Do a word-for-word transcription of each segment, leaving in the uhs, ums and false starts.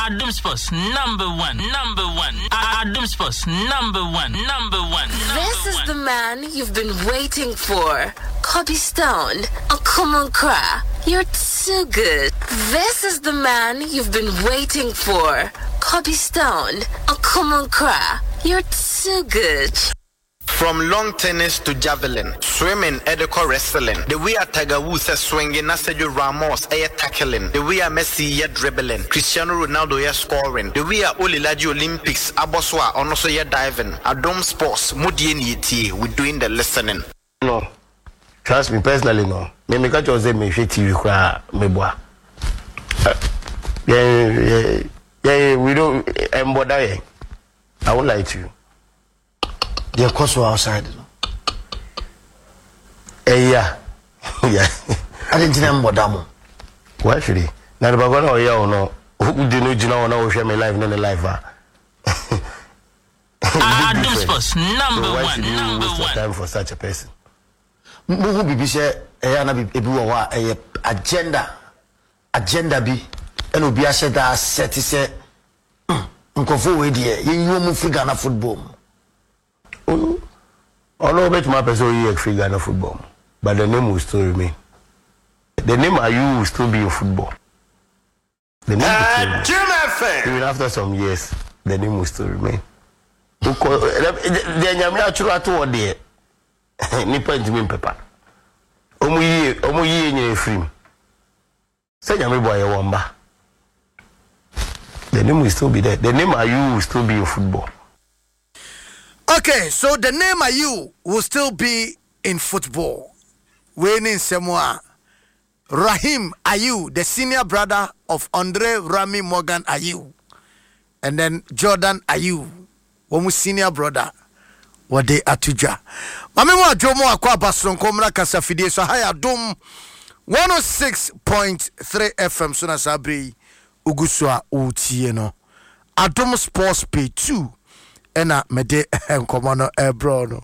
Adum Sports number one, number one. Adum Sports number one, number one. This is the man you've been waiting for. Kobe Stone. Oh, come on, Kra. You're too good. This is the man you've been waiting for. Kobe Stone. Oh, come on, Kra. You're too good. From long tennis to javelin, swimming, edico wrestling. The way a Tiger Woods is swinging, Sergio Ramos is tackling. The way a Messi is dribbling, Cristiano Ronaldo is scoring. The way a Olilaji Olympics, Aboswa, also is diving. Adum Sports, Mudien Yeti, we're doing the listening. No, trust me personally, no. Me me catch you say me shit T V kra me boa. Yeah, yeah, yeah. We don't embody. I won't lie to you. They're course outside. Eh, yeah. Yeah. I didn't know what damo. Why should he? Now the bagana or yeah or no? Who do you know now? Share my life, not the life. Adum Sports number So why one, should you number waste your one. time for such a person? Who be say eh na be ebi a agenda agenda bi and obi a set that set say nkofo we dey yen you mu free Ghana football. Oh no, bet my person here free Ghana football, but the name will still remain. The name Ayu will still be in football. The name will still remain. Even after some years, the name will still remain. Because the nyame aturu ato ode ni point me pepper. Omu yi omu yi nyere free. Say nyame boy wamba. The name will still be there. The name Ayu will still be in football. Okay, so the name Ayu will still be in football. Winning Semwa. Rahim Ayu, the senior brother of Andre Rami Morgan Ayu. And then Jordan Ayu, one senior brother. Wade Atuja. Mami mo ajomo akwa basron komra kasa fidie so haya dum one oh six point three F M so na sabri ugusua utie no. Adum Sports Pay two. Ena mede enkomo no ebro no.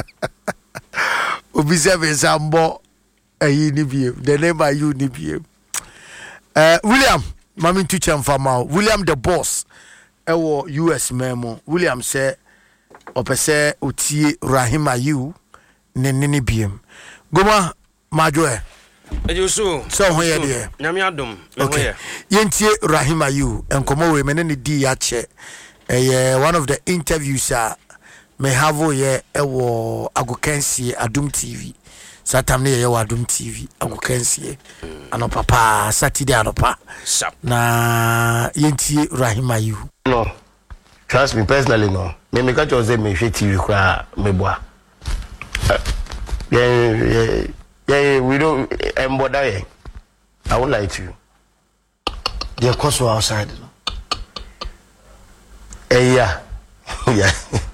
Obi se be sambo ayi ni biem. The name Ayu ni biem. Eh William, mami tuche mfama. William the boss. Ewo U S memo. William say opese utie Rahim Ayu ne nini biem. Goma majoe. Ejusu. So hoye de. Nyame adom. Okay. Yentie Rahim Ayu enkomo we mene ne di ya che. Eh one of the interviews uh, me have ye ewo agokensie Adum T V. Satam ne ye Adum T V agokensie. Ano papa Saturday anopa. Na yentie Rahim Ayu. No. Trust me personally, no. Me me catch you say me shit T V kra me boa. Yeah, yeah, yeah. We don't embody. I won't lie to you. They're course outside. Eh, yeah. Yeah.